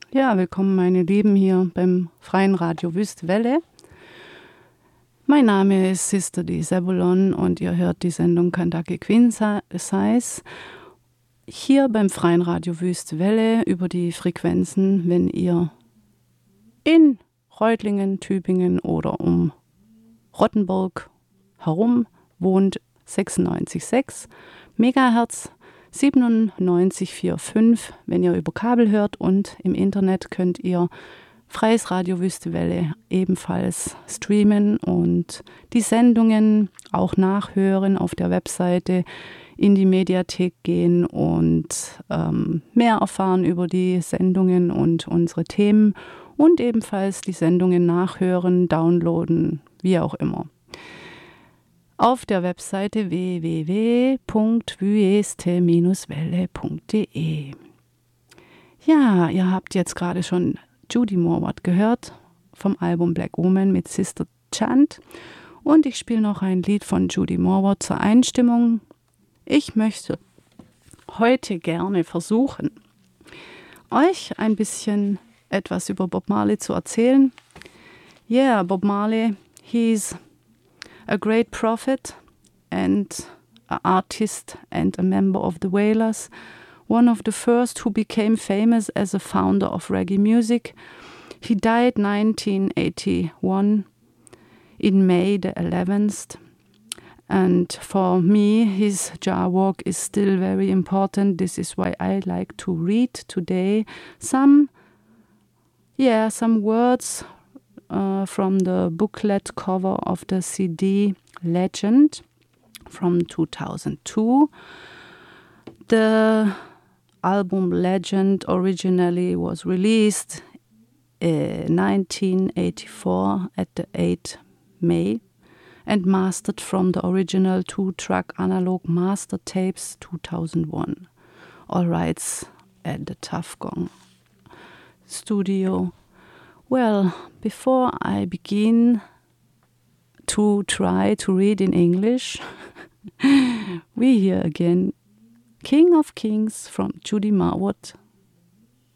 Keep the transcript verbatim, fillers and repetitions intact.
Ja, willkommen meine Lieben hier beim Freien Radio Wüstwelle. Mein Name ist Sister D. Sebulon und ihr hört die Sendung Kentucky Queen Size hier beim Freien Radio Wüstwelle über die Frequenzen, wenn ihr in Reutlingen, Tübingen oder um Rottenburg herum wohnt, sechsundneunzig Komma sechs Megahertz, siebenundneunzig Komma fünfundvierzig, wenn ihr über Kabel hört, und im Internet könnt ihr Freies Radio Wüstewelle ebenfalls streamen und die Sendungen auch nachhören, auf der Webseite in die Mediathek gehen und ähm, mehr erfahren über die Sendungen und unsere Themen und ebenfalls die Sendungen nachhören, downloaden, wie auch immer. Auf der Webseite w w w punkt wüste welle punkt d e. Ja, ihr habt jetzt gerade schon Judy Mowatt gehört vom Album Black Woman mit Sister Chant und ich spiele noch ein Lied von Judy Mowatt zur Einstimmung. Ich möchte heute gerne versuchen, euch ein bisschen etwas über Bob Marley zu erzählen. Yeah, Bob Marley, he's a great prophet and an artist and a member of the Wailers, one of the first who became famous as a founder of reggae music. He died nineteen eighty-one in May the eleventh, and for me his jar walk is still very important. This is why I like to read today some yeah some words Uh, from the booklet cover of the C D Legend from two thousand two. The album Legend originally was released in nineteen eighty-four at the eighth of May and mastered from the original two-track analog master tapes two thousand one. All rights at the Tuff Gong studio. Well, before I begin to try to read in English, we hear again King of Kings from Judy Mowatt